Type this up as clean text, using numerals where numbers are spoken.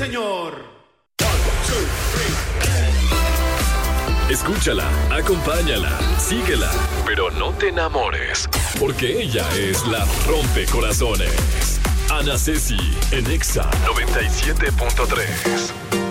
señor. Escúchala, acompáñala, síguela, pero no te enamores, porque ella es la rompecorazones. Ana Ceci en Exa 97.3.